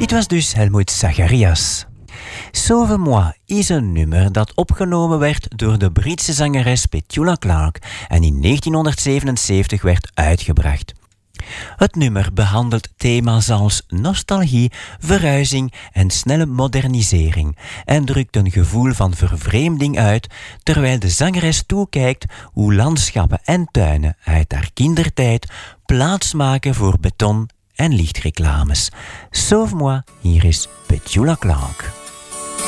Dit was dus Helmut Zacharias. Sauve-moi is een nummer dat opgenomen werd door de Britse zangeres Petula Clark en in 1977 werd uitgebracht. Het nummer behandelt thema's als nostalgie, verhuizing en snelle modernisering en drukt een gevoel van vervreemding uit, terwijl de zangeres toekijkt hoe landschappen en tuinen uit haar kindertijd plaatsmaken voor beton en lichtreclames. Sauve-moi, hier is Petula Clark.